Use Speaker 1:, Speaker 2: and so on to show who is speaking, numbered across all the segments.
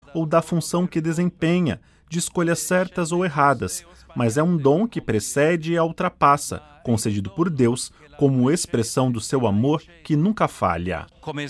Speaker 1: ou da função que desempenha, de escolhas certas ou erradas, mas é um dom que precede e a ultrapassa, concedido por Deus como expressão do seu amor que nunca falha.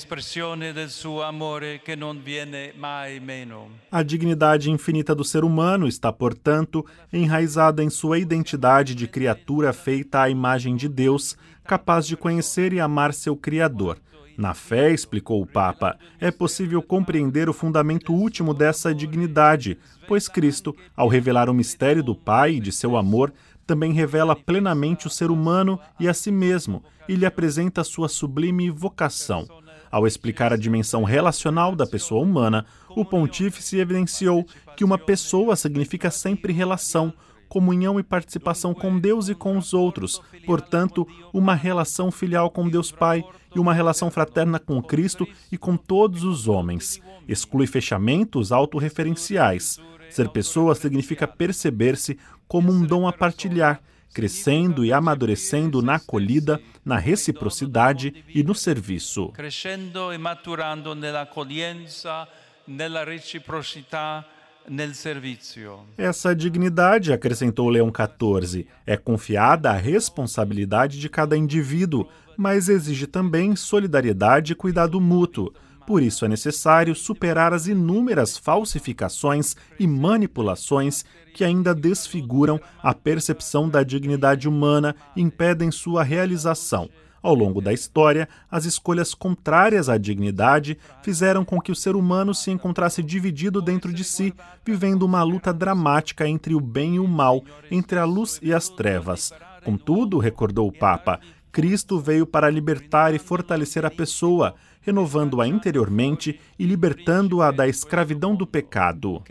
Speaker 1: A dignidade infinita do ser humano está, portanto, enraizada em sua identidade de criatura feita à imagem de Deus, capaz de conhecer e amar seu Criador. Na fé, explicou o Papa, é possível compreender o fundamento último dessa dignidade, pois Cristo, ao revelar o mistério do Pai e de seu amor, também revela plenamente o ser humano e a si mesmo, e lhe apresenta sua sublime vocação. Ao explicar a dimensão relacional da pessoa humana, o pontífice evidenciou que uma pessoa significa sempre relação, comunhão e participação com Deus e com os outros, portanto, uma relação filial com Deus Pai e uma relação fraterna com Cristo e com todos os homens. Exclui fechamentos autorreferenciais. Ser pessoa significa perceber-se como um dom a partilhar, crescendo e amadurecendo na acolhida, na reciprocidade e no serviço.
Speaker 2: Crescendo e maturando nella accoglienza, nella reciprocità, nel servizio.
Speaker 1: Essa dignidade, acrescentou Leão XIV, é confiada à responsabilidade de cada indivíduo, mas exige também solidariedade e cuidado mútuo. Por isso é necessário superar as inúmeras falsificações e manipulações que ainda desfiguram a percepção da dignidade humana e impedem sua realização. Ao longo da história, as escolhas contrárias à dignidade fizeram com que o ser humano se encontrasse dividido dentro de si, vivendo uma luta dramática entre o bem e o mal, entre a luz e as trevas. Contudo, recordou o Papa, Cristo veio para libertar e fortalecer a pessoa, renovando-a interiormente e libertando-a da escravidão do pecado.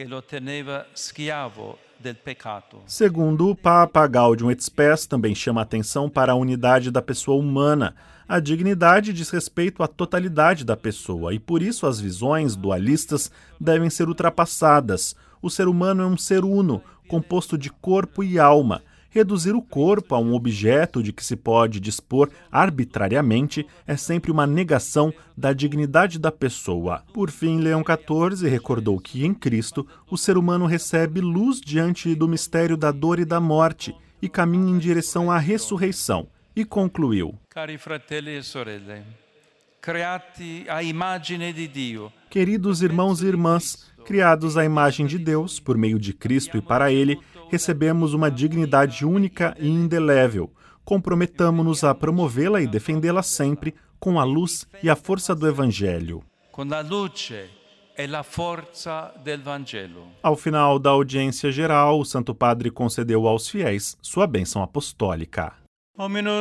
Speaker 1: Segundo o Papa, Gaudium et Spes também chama a atenção para a unidade da pessoa humana. A dignidade diz respeito à totalidade da pessoa e, por isso, as visões dualistas devem ser ultrapassadas. O ser humano é um ser uno, composto de corpo e alma. Reduzir o corpo a um objeto de que se pode dispor arbitrariamente é sempre uma negação da dignidade da pessoa. Por fim, Leão XIV recordou que, em Cristo, o ser humano recebe luz diante do mistério da dor e da morte e caminha em direção à ressurreição. E concluiu:
Speaker 2: Cari fratelli e sorelle, creati à imagine di Dio.
Speaker 1: Queridos irmãos e irmãs, criados à imagem de Deus, por meio de Cristo e para Ele, recebemos uma dignidade única e indelével. Comprometamo-nos a promovê-la e defendê-la sempre com a luz e a força do Evangelho.
Speaker 2: Com a luce e a força do Evangelho.
Speaker 1: Ao final da audiência geral, o Santo Padre concedeu aos fiéis sua bênção apostólica.